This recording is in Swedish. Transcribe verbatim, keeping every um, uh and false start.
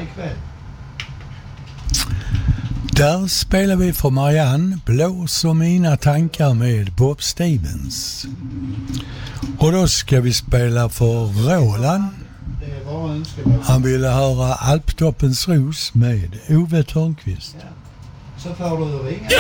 ikväll? Där spelar vi för Marianne Blås och mina tankar med Bob Stevens. Och då ska vi spela för Roland. Han ville höra Alptoppens ros med Ove Törnqvist. Ja. Så får du ringa.